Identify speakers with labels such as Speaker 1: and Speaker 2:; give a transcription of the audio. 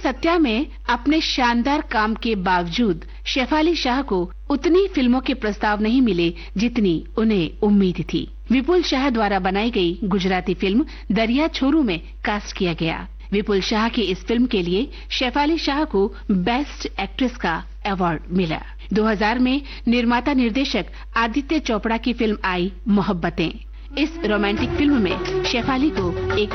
Speaker 1: सत्या में अपने शानदार काम के बावजूद शेफाली शाह को उतनी फिल्मों के प्रस्ताव नहीं मिले जितनी उन्हें उम्मीद थी। विपुल शाह द्वारा बनाई गई गुजराती फिल्म दरिया छोरू में कास्ट किया गया। विपुल शाह की इस फिल्म के लिए शेफाली शाह को बेस्ट एक्ट्रेस का अवार्ड मिला। 2000 में निर्माता निर्देशक आदित्य चोपड़ा की फिल्म आई मोहब्बतें। इस रोमांटिक फिल्म में शेफाली को एक